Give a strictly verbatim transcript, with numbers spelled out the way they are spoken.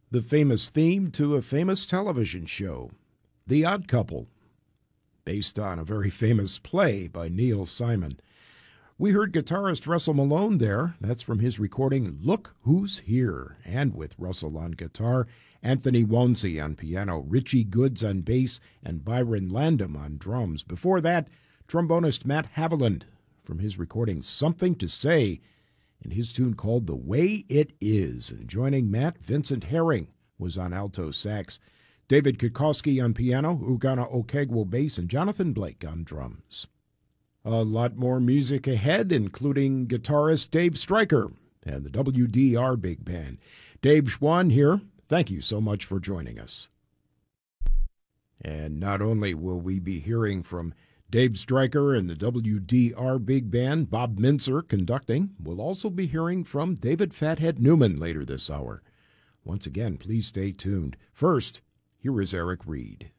the famous theme to a famous television show, The Odd Couple, based on a very famous play by Neil Simon. We heard guitarist Russell Malone there. That's from his recording, Look Who's Here, and with Russell on guitar, Anthony Wonsey on piano, Richie Goods on bass, and Byron Landum on drums. Before that, trombonist Matt Haviland from his recording, Something to Say, and his tune called The Way It Is. And joining Matt, Vincent Herring was on alto sax, David Kukowski on piano, Ugana Okegwo bass, and Jonathan Blake on drums. A lot more music ahead, including guitarist Dave Stryker and the W D R Big Band. Dave Schwann here. Thank you so much for joining us. And not only will we be hearing from Dave Stryker and the W D R Big Band, Bob Mintzer conducting, we'll also be hearing from David Fathead Newman later this hour. Once again, please stay tuned. First, here is Eric Reed.